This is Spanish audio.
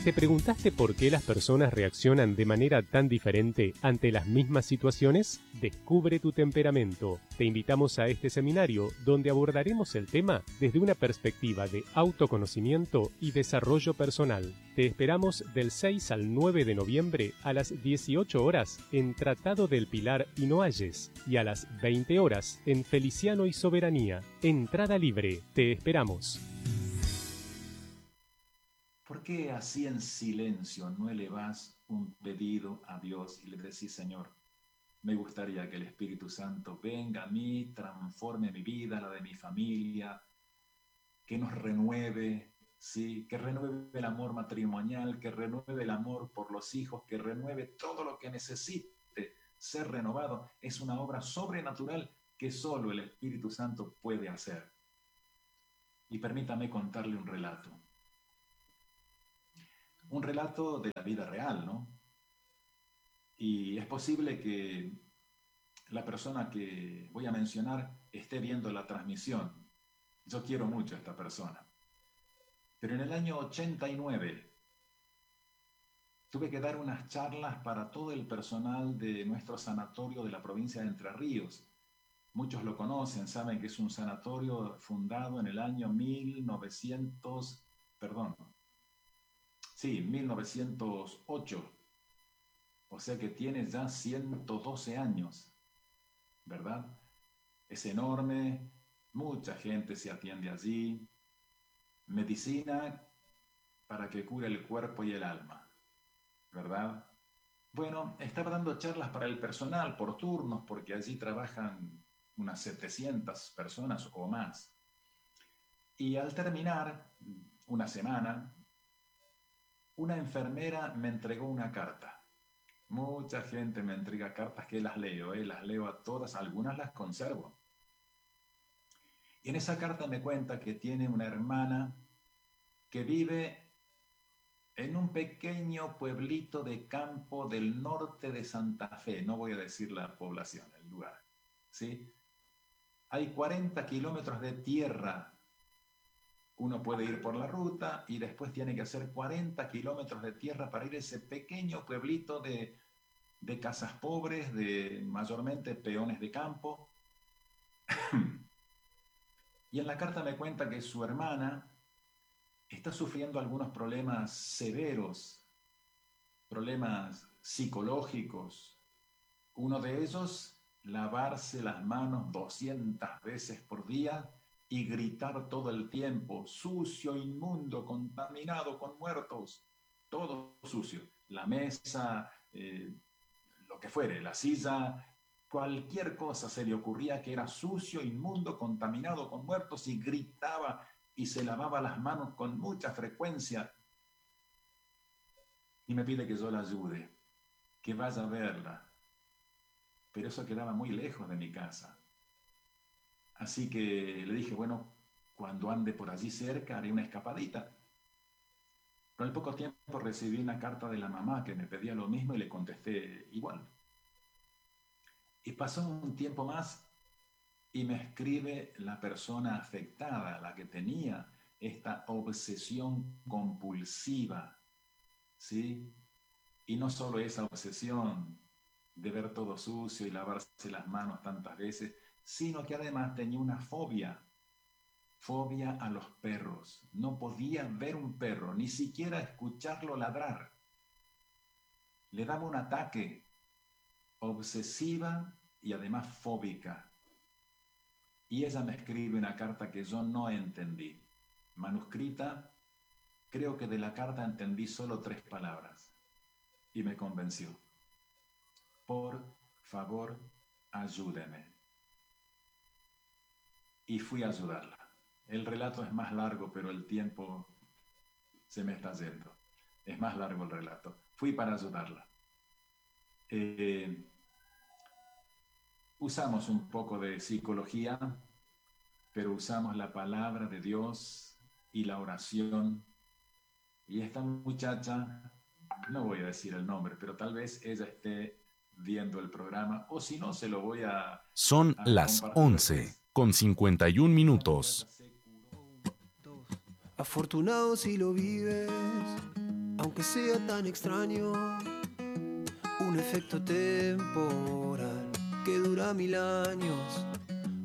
¿Te preguntaste por qué las personas reaccionan de manera tan diferente ante las mismas situaciones? Descubre tu temperamento. Te invitamos a este seminario donde abordaremos el tema desde una perspectiva de autoconocimiento y desarrollo personal. Te esperamos del 6 al 9 de noviembre a las 18 horas en Tratado del Pilar y Noalles y a las 20 horas en Feliciano y Soberanía. Entrada libre. Te esperamos. ¿Por qué así en silencio no elevás un pedido a Dios y le decís, Señor, me gustaría que el Espíritu Santo venga a mí, transforme mi vida, la de mi familia, que nos renueve, ¿sí? Que renueve el amor matrimonial, que renueve el amor por los hijos, que renueve todo lo que necesite ser renovado? Es una obra sobrenatural que solo el Espíritu Santo puede hacer. Y permítame contarle un relato. Un relato de la vida real, ¿no? Y es posible que la persona que voy a mencionar esté viendo la transmisión. Yo quiero mucho a esta persona. Pero en el año 89 tuve que dar unas charlas para todo el personal de nuestro sanatorio de la provincia de Entre Ríos. Muchos lo conocen, saben que es un sanatorio fundado en el año 1908. O sea que tiene ya 112 años, ¿verdad? Es enorme, mucha gente se atiende allí. Medicina para que cure el cuerpo y el alma, ¿verdad? Bueno, estaba dando charlas para el personal por turnos, porque allí trabajan unas 700 personas o más. Y al terminar una semana, una enfermera me entregó una carta. Mucha gente me entrega cartas que las leo a todas, algunas las conservo. Y en esa carta me cuenta que tiene una hermana que vive en un pequeño pueblito de campo del norte de Santa Fe. No voy a decir la población, el lugar, ¿sí? Hay 40 kilómetros de tierra. Uno puede ir por la ruta y después tiene que hacer 40 kilómetros de tierra para ir a ese pequeño pueblito de casas pobres, de mayormente peones de campo. Y en la carta me cuenta que su hermana está sufriendo algunos problemas severos, problemas psicológicos. Uno de ellos, lavarse las manos 200 veces por día y gritar todo el tiempo, sucio, inmundo, contaminado, con muertos, todo sucio. La mesa, lo que fuere, la silla, cualquier cosa se le ocurría que era sucio, inmundo, contaminado, con muertos, y gritaba y se lavaba las manos con mucha frecuencia. Y me pide que yo la ayude, que vaya a verla. Pero eso quedaba muy lejos de mi casa. Así que le dije, bueno, cuando ande por allí cerca haré una escapadita. Pero al poco tiempo recibí una carta de la mamá que me pedía lo mismo y le contesté igual. Y pasó un tiempo más y me escribe la persona afectada, la que tenía esta obsesión compulsiva, ¿sí? Y no solo esa obsesión de ver todo sucio y lavarse las manos tantas veces, sino que además tenía una fobia a los perros. No podía ver un perro, ni siquiera escucharlo ladrar. Le daba un ataque, obsesiva y además fóbica. Y ella me escribe una carta que yo no entendí. Manuscrita, creo que de la carta entendí solo 3 palabras. Y me convenció. Por favor, ayúdeme. Y fui a ayudarla. El relato es más largo, pero el tiempo se me está yendo. Es más largo el relato. Fui para ayudarla. Usamos un poco de psicología, pero usamos la palabra de Dios y la oración. Y esta muchacha, no voy a decir el nombre, pero tal vez ella esté viendo el programa, o si no, se lo voy a Son las compartir 11:51. Afortunado si lo vives, aunque sea tan extraño, un efecto temporal que dura 1000 años